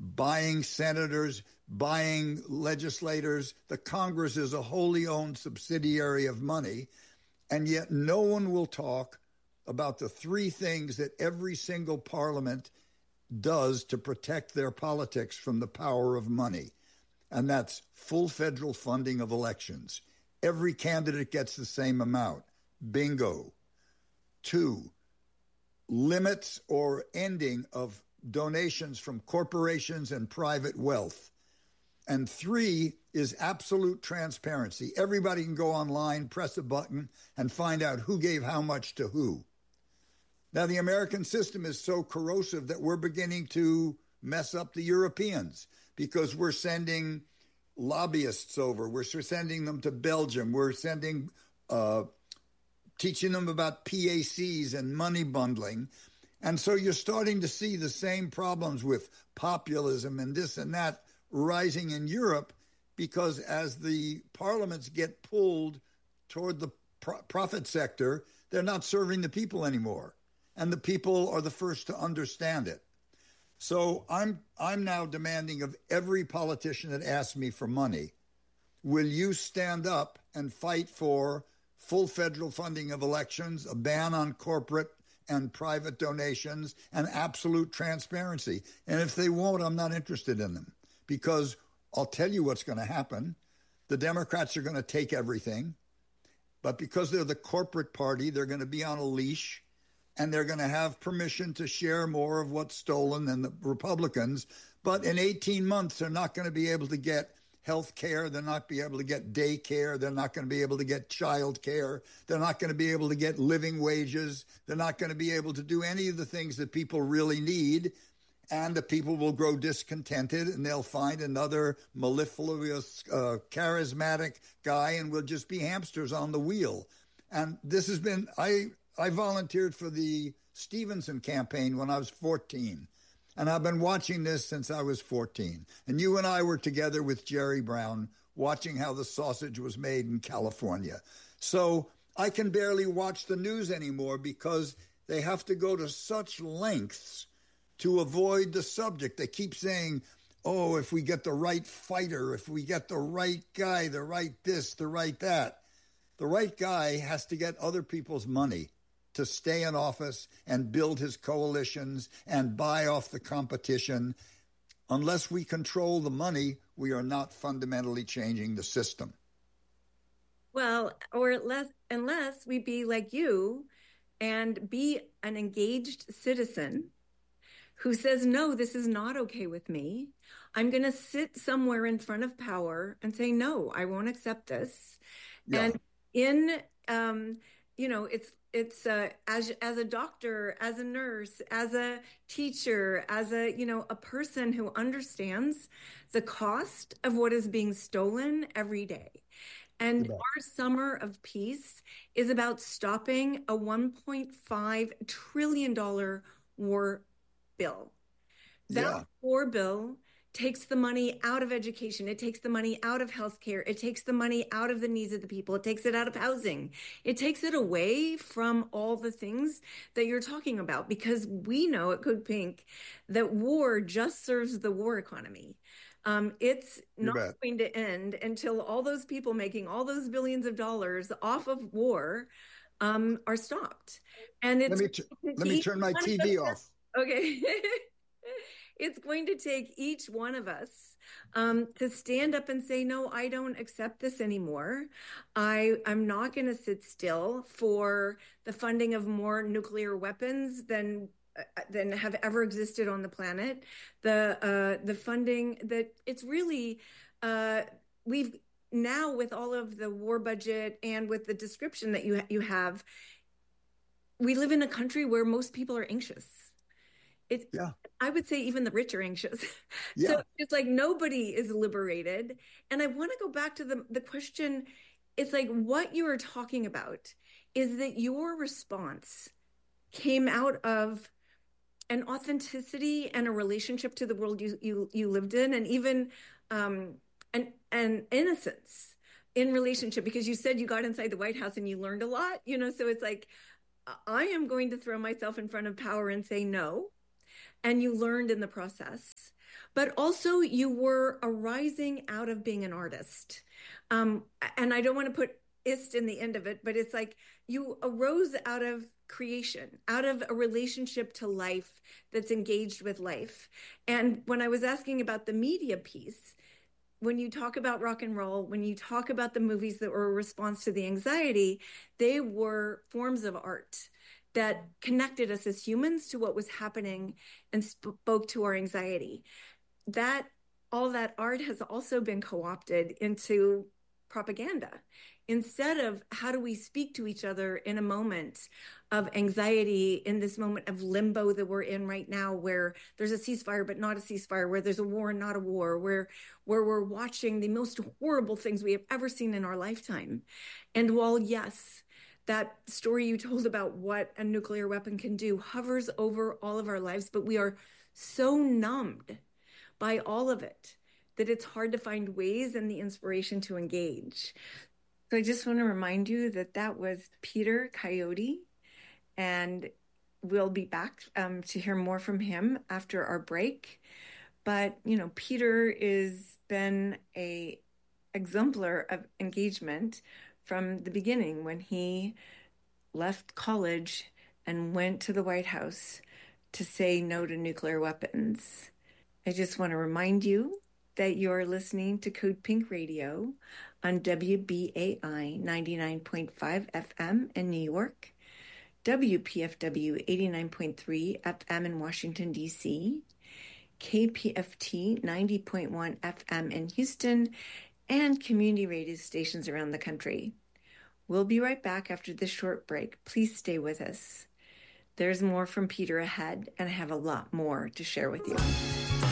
buying senators, buying legislators. The Congress is a wholly owned subsidiary of money. And yet no one will talk about the three things that every single parliament does to protect their politics from the power of money. And that's full federal funding of elections. Every candidate gets the same amount. Bingo. 2, limits or ending of donations from corporations and private wealth. And 3 is absolute transparency. Everybody can go online, press a button, and find out who gave how much to who. Now, the American system is so corrosive that we're beginning to mess up the Europeans because we're sending lobbyists over. We're sending them to Belgium. We're sending, teaching them about PACs and money bundling. And so you're starting to see the same problems with populism and this and that rising in Europe because as the parliaments get pulled toward the profit sector, they're not serving the people anymore. And the people are the first to understand it. So I'm now demanding of every politician that asks me for money, will you stand up and fight for full federal funding of elections, a ban on corporate and private donations, and absolute transparency? And if they won't, I'm not interested in them because I'll tell you what's going to happen. The Democrats are going to take everything, but because they're the corporate party, they're going to be on a leash and they're going to have permission to share more of what's stolen than the Republicans. But in 18 months, they're not going to be able to get health care. They're not be able to get daycare. They're not going to be able to get child care. They're not going to be able to get living wages. They're not going to be able to do any of the things that people really need. And the people will grow discontented and they'll find another mellifluous, charismatic guy and we'll just be hamsters on the wheel. And this has been, I volunteered for the Stevenson campaign when I was 14. And I've been watching this since I was 14. And you and I were together with Jerry Brown watching how the sausage was made in California. So I can barely watch the news anymore because they have to go to such lengths to avoid the subject. They keep saying, oh, if we get the right fighter, if we get the right guy, the right this, the right that. The right guy has to get other people's money to stay in office and build his coalitions and buy off the competition. Unless we control the money, we are not fundamentally changing the system. Well, or unless we be like you and be an engaged citizen who says, no, this is not okay with me. I'm going to sit somewhere in front of power and say, no, I won't accept this. Yeah. And it's as a doctor, as a nurse, as a teacher, as a person who understands the cost of what is being stolen every day. And our summer of peace is about stopping a $1.5 trillion war bill. That war bill takes the money out of education. It takes the money out of healthcare. It takes the money out of the needs of the people. It takes it out of housing. It takes it away from all the things that you're talking about, because we know at Good Pink that war just serves the war economy. It's not going to end until all those people making all those billions of dollars off of war are stopped. And it's let me turn my TV off. Okay. It's going to take each one of us to stand up and say, no, I don't accept this anymore. I'm not going to sit still for the funding of more nuclear weapons than have ever existed on the planet. The funding that it's really, we've now, with all of the war budget and with the description that you have, we live in a country where most people are anxious. I would say even the rich are anxious. So it's like nobody is liberated. And I want to go back to the question. It's like what you are talking about is that your response came out of an authenticity and a relationship to the world you lived in, and even an innocence in relationship, because you said you got inside the White House and you learned a lot, so it's like, I am going to throw myself in front of power and say no. and you learned in the process. But also you were arising out of being an artist. And I don't want to put ist in the end of it, but it's like you arose out of creation, out of a relationship to life that's engaged with life. And when I was asking about the media piece, when you talk about rock and roll, when you talk about the movies that were a response to the anxiety, they were forms of art that connected us as humans to what was happening and spoke to our anxiety. That all that art has also been co-opted into propaganda. Instead of how do we speak to each other in a moment of anxiety, in this moment of limbo that we're in right now, where there's a ceasefire but not a ceasefire, where there's a war and not a war, where we're watching the most horrible things we have ever seen in our lifetime. And while, yes, that story you told about what a nuclear weapon can do hovers over all of our lives, but we are so numbed by all of it that it's hard to find ways and the inspiration to engage. So I just want to remind you that that was Peter Coyote, and we'll be back to hear more from him after our break. But, you know, Peter has been an exemplar of engagement from the beginning when he left college and went to the White House to say no to nuclear weapons. I just want to remind you that you're listening to Code Pink Radio on WBAI 99.5 FM in New York, WPFW 89.3 FM in Washington, D.C., KPFT 90.1 FM in Houston, and community radio stations around the country. We'll be right back after this short break. Please stay with us. There's more from Peter ahead, and I have a lot more to share with you.